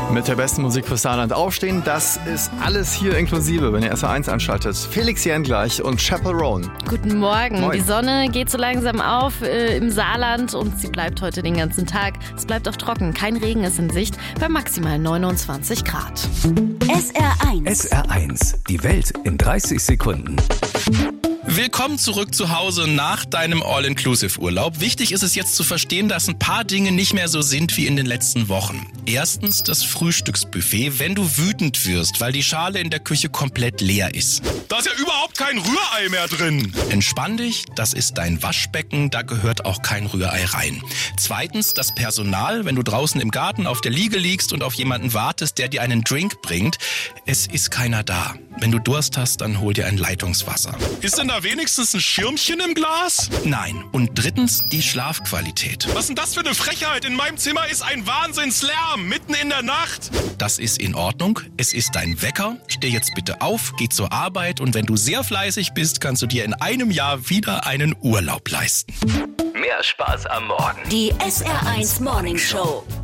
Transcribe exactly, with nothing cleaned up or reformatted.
Mit der besten Musik fürs Saarland aufstehen, das ist alles hier inklusive, wenn ihr S R eins anschaltet. Felix Jendlach und Chappell Roan. Guten Morgen. Moin. Die Sonne geht so langsam auf äh, im Saarland und sie bleibt heute den ganzen Tag. Es bleibt auch trocken, kein Regen ist in Sicht, bei maximal neunundzwanzig Grad. S R eins. S R eins, die Welt in dreißig Sekunden. Willkommen zurück zu Hause nach deinem All-Inclusive-Urlaub. Wichtig ist es jetzt zu verstehen, dass ein paar Dinge nicht mehr so sind wie in den letzten Wochen. Erstens das Frühstücksbuffet, wenn du wütend wirst, weil die Schale in der Küche komplett leer ist. Da ist ja überhaupt kein Rührei mehr drin. Entspann dich, das ist dein Waschbecken, da gehört auch kein Rührei rein. Zweitens das Personal, wenn du draußen im Garten auf der Liege liegst und auf jemanden wartest, der dir einen Drink bringt. Es ist keiner da. Wenn du Durst hast, dann hol dir ein Leitungswasser. Ist denn da wenigstens ein Schirmchen im Glas? Nein. Und drittens die Schlafqualität. Was ist denn das für eine Frechheit? In meinem Zimmer ist ein Wahnsinnslärm, mitten in der Nacht. Das ist in Ordnung. Es ist dein Wecker. Steh jetzt bitte auf, geh zur Arbeit und wenn du sehr fleißig bist, kannst du dir in einem Jahr wieder einen Urlaub leisten. Mehr Spaß am Morgen. Die S R eins Morning Show.